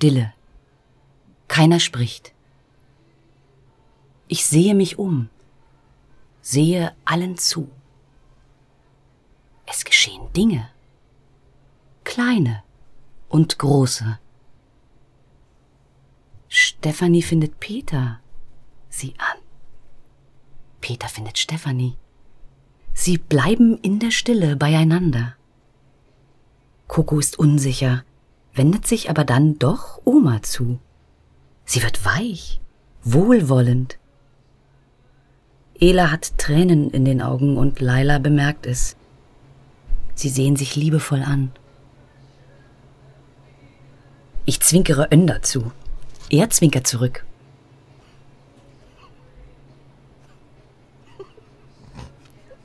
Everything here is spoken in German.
Stille. Keiner spricht. Ich sehe mich um, sehe allen zu. Es geschehen Dinge, kleine und große. Stefanie findet Peter, sieh an. Peter findet Stefanie. Sie bleiben in der Stille beieinander. Coco ist unsicher, wendet sich aber dann doch Oma zu. Sie wird weich, wohlwollend. Ela hat Tränen in den Augen und Laila bemerkt es. Sie sehen sich liebevoll an. Ich zwinkere Önder zu. Er zwinkert zurück.